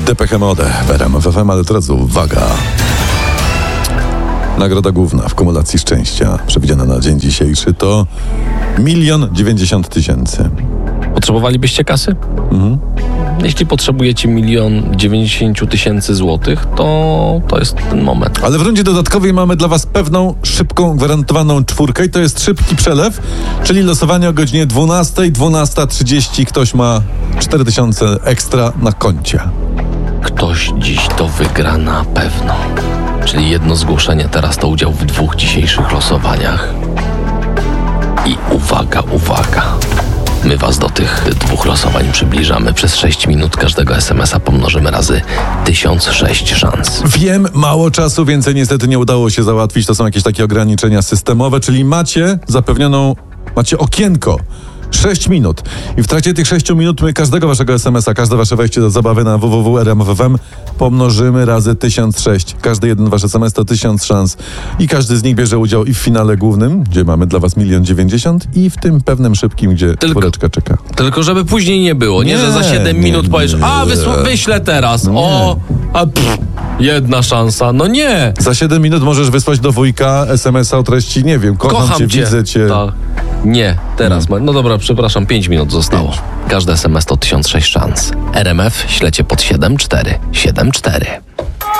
Depeche Mode w RMF FM, ale teraz uwaga. Nagroda główna w kumulacji szczęścia przewidziana na dzień dzisiejszy to 1 090 000. Potrzebowalibyście kasy? Jeśli potrzebujecie 1 090 000 złotych, to jest ten moment. Ale w rundzie dodatkowej mamy dla Was pewną, szybką, gwarantowaną czwórkę i to jest szybki przelew, czyli losowanie o godzinie 12, 12:30. Ktoś ma 4000 ekstra na koncie. Ktoś dziś to wygra na pewno. Czyli jedno zgłoszenie teraz to udział w 2 dzisiejszych losowaniach. I uwaga. My Was do tych 2 losowań przybliżamy. Przez 6 minut każdego SMS-a pomnożymy razy 1006 szans. Wiem, mało czasu, więcej niestety nie udało się załatwić. To są jakieś takie ograniczenia systemowe, czyli macie okienko. 6 minut. I w trakcie tych 6 minut my każdego Waszego SMS-a, każde Wasze wejście do zabawy na www.rmf.fm pomnożymy razy 1006. Każdy jeden Wasz SMS to 1000 szans. I każdy z nich bierze udział i w finale głównym, gdzie mamy dla Was 1 090 000 i w tym pewnym szybkim, gdzie czwóreczka czeka. Tylko żeby później nie było, nie że za 7 minut powiesz, wyślę teraz. Jedna szansa. No nie. Za 7 minut możesz wysłać do wujka SMS-a o treści, nie wiem, kocham cię, widzę cię. Tak. Nie, teraz. No dobra, przepraszam, 5 minut zostało. Każdy SMS to 1006 szans. RMF ślecie pod 7474.